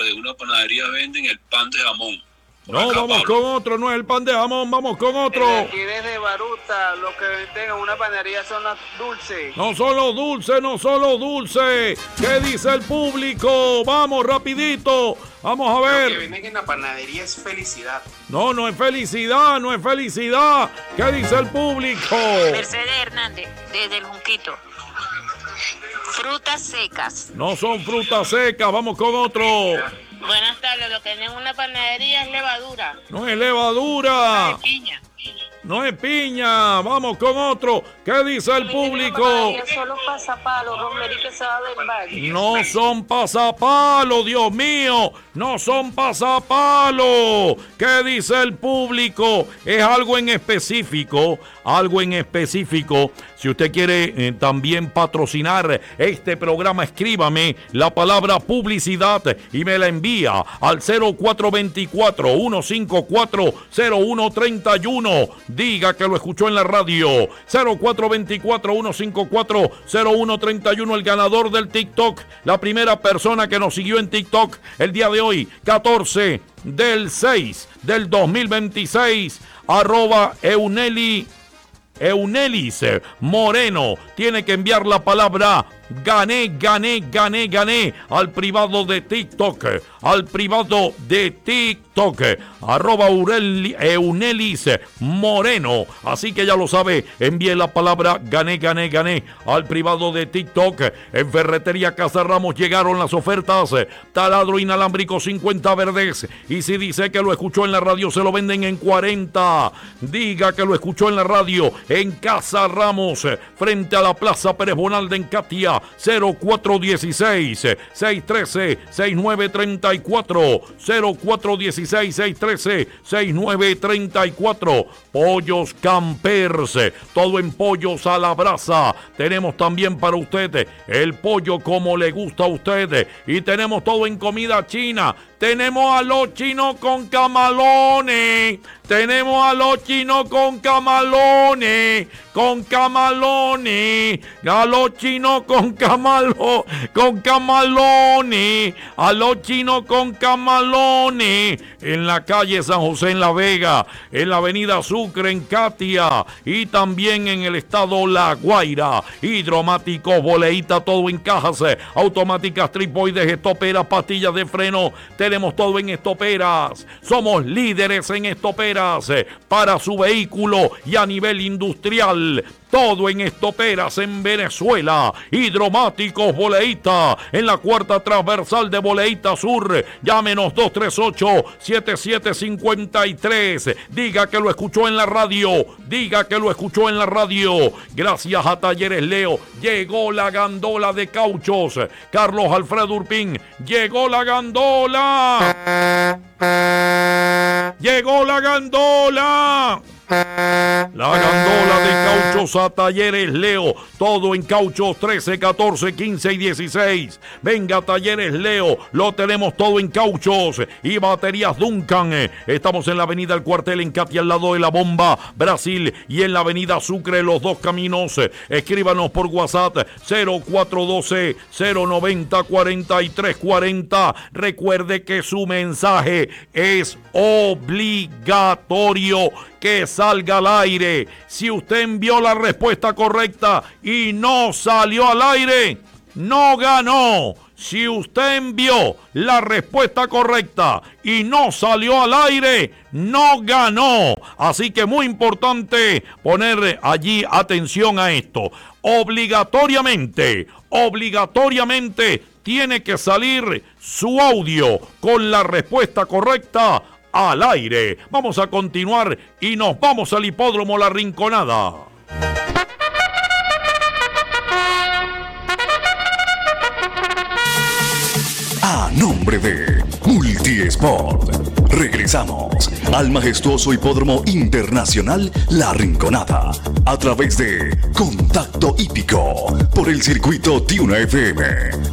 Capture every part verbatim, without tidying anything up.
de una panadería venden el pan de jamón. No, acá, vamos Pablo. Con otro, no es el pan de jamón, vamos con otro. Aquí desde Baruta, lo que venden en una panadería son los dulces. No son los dulces, no son los dulces. ¿Qué dice el público? Vamos, rapidito. Vamos a ver. Lo que venden en la panadería es felicidad. No, no es felicidad, no es felicidad. ¿Qué dice el público? Mercedes Hernández, desde el Junquito. Frutas secas. No son frutas secas, vamos con otro. Buenas tardes, lo que tienen en una panadería es levadura. No es levadura. No es piña. No es piña, vamos con otro. ¿Qué dice el público? Solo pasapalos, romería que se va del valle. No son pasapalos, Dios mío, no son pasapalos. ¿Qué dice el público? Es algo en específico, algo en específico. Si usted quiere eh, también patrocinar este programa, escríbame la palabra publicidad y me la envía al cero cuatro dos cuatro, uno cinco cuatro, cero uno tres uno. Diga que lo escuchó en la radio. cero cuatro dos cuatro, uno cinco cuatro, cero uno tres uno, el ganador del TikTok. La primera persona que nos siguió en TikTok el día de hoy, catorce del seis del dos mil veintiséis, arroba Euneli. Eunelis Moreno tiene que enviar la palabra gané, gané, gané, gané al privado de TikTok, al privado de TikTok, arroba Aureli, Eunelis Moreno. Así que ya lo sabe, envíe la palabra gané, gané, gané al privado de TikTok. En Ferretería Casa Ramos llegaron las ofertas, taladro inalámbrico cincuenta verdes, y si dice que lo escuchó en la radio se lo venden en cuarenta. Diga que lo escuchó en la radio en Casa Ramos, frente a la Plaza Pérez Bonalde en Catia. Cero cuatro uno seis, seis uno tres, seis nueve tres cuatro, cero cuatro uno seis, seis uno tres, seis nueve tres cuatro. Pollos Campers, todo en pollos a la brasa. Tenemos también para usted el pollo como le gusta a usted, y tenemos todo en comida china. Tenemos a los chinos con camalones. Tenemos a los chinos con camalones. Con camalones. A los chinos con camalo, con camalones. A los chinos con camalones. En la calle San José en La Vega. En la avenida Sucre en Catia. Y también en el estado La Guaira. Hidromáticos, boleíta, todo en cajas. Automáticas, tripoides, estoperas, pastillas de freno. Tenemos todo en estoperas. Somos líderes en estoperas para su vehículo y a nivel industrial. Todo en estoperas en Venezuela. Hidromáticos Boleíta en la cuarta transversal de Boleíta Sur. Llámenos dos tres ocho, siete siete cinco tres. Diga que lo escuchó en la radio. Diga que lo escuchó en la radio. Gracias a Talleres Leo. Llegó la gandola de cauchos. Carlos Alfredo Urpín. Llegó la gandola. Llegó la gandola. La gandola de cauchos a Talleres Leo. Todo en cauchos trece, catorce, quince y dieciséis. Venga, Talleres Leo. Lo tenemos todo en cauchos. Y baterías Duncan. Estamos en la avenida El Cuartel en Catia, al lado de la Bomba, Brasil. Y en la avenida Sucre, Los Dos Caminos. Escríbanos por WhatsApp cero cuatro uno dos, cero nueve cero, cuatro tres cuatro cero. Recuerde que su mensaje es obligatorio que salga al aire. Si usted envió la respuesta correcta y no salió al aire, no ganó. Si usted envió la respuesta correcta y no salió al aire, no ganó. Así que muy importante poner allí atención a esto. Obligatoriamente, obligatoriamente tiene que salir su audio con la respuesta correcta al aire. Vamos a continuar y nos vamos al hipódromo La Rinconada. A nombre de Multiesport, regresamos al majestuoso hipódromo internacional La Rinconada a través de Contacto Hípico por el circuito Tiuna F M.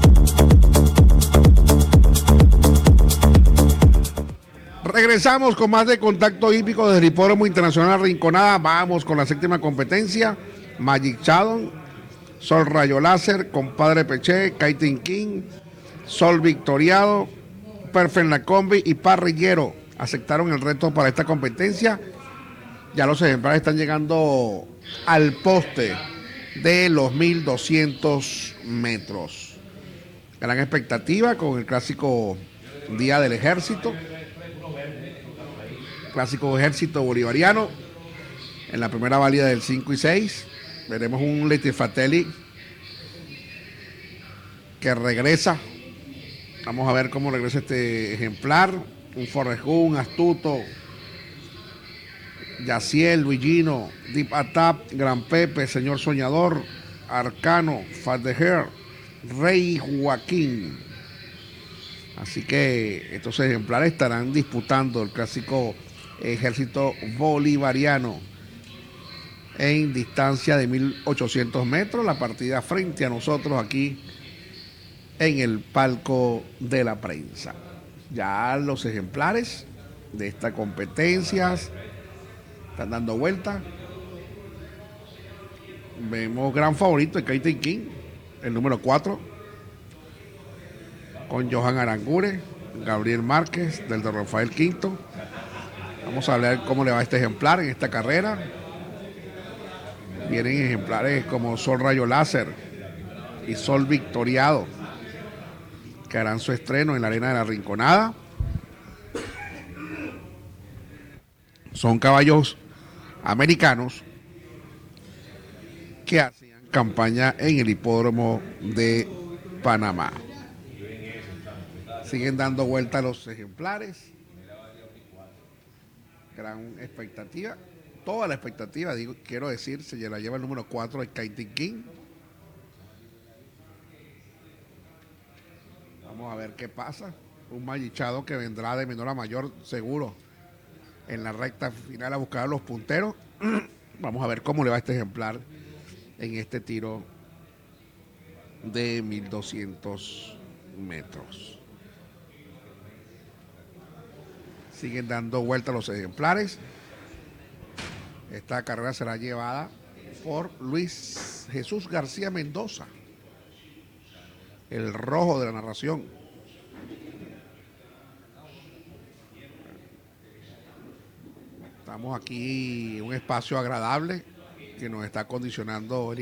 Regresamos con más de Contacto Hípico desde el Hipódromo Internacional Rinconada. Vamos con la séptima competencia. Magic Shadow, Sol Rayo Láser, Compadre Peché, Kiting King, Sol Victoriado, Perfect La Combi y Parrillero aceptaron el reto para esta competencia. Ya los ejemplares están llegando al poste de los mil doscientos metros. Gran expectativa con el clásico Día del Ejército. Clásico Ejército Bolivariano. En la primera válida del cinco y seis. Veremos un Letifratelli que regresa. Vamos a ver cómo regresa este ejemplar. Un Forrejún, Astuto, Yaciel, Luigino, Deep Atap, Gran Pepe, Señor Soñador, Arcano, Fat the Hair, Rey Joaquín. Así que estos ejemplares estarán disputando el clásico Ejército Bolivariano en distancia de mil ochocientos metros. La partida frente a nosotros aquí en el palco de la prensa. Ya los ejemplares de estas competencias están dando vuelta. Vemos gran favorito de Kaiten King, el número cuatro, con Johan Arangure, Gabriel Márquez, del de Rafael Quinto. Vamos a ver cómo le va a este ejemplar en esta carrera. Vienen ejemplares como Sol Rayo Láser y Sol Victoriado, que harán su estreno en la Arena de la Rinconada. Son caballos americanos que hacían campaña en el hipódromo de Panamá. Siguen dando vuelta los ejemplares. Gran expectativa. Toda la expectativa, digo, quiero decir, se la lleva el número cuatro de Kaiten King. Vamos a ver qué pasa. Un Magichado que vendrá de menor a mayor seguro en la recta final a buscar a los punteros. Vamos a ver cómo le va a este ejemplar en este tiro de mil doscientos metros. Siguen dando vuelta los ejemplares. Esta carrera será llevada por Luis Jesús García Mendoza, el rojo de la narración. Estamos aquí en un espacio agradable que nos está acondicionando el